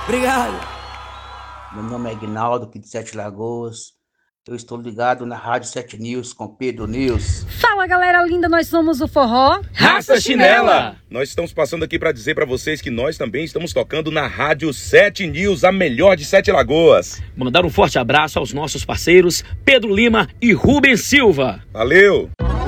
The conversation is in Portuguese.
Obrigado. Meu nome é Aguinaldo, aqui de Sete Lagoas. Eu estou ligado na Rádio 7 News com Pedro News. Fala, galera linda, nós somos o Forró Raça Chinela! Nós estamos passando aqui para dizer para vocês que nós também estamos tocando na Rádio 7 News, a melhor de Sete Lagoas. Mandar um forte abraço aos nossos parceiros Pedro Lima e Rubens Silva. Valeu!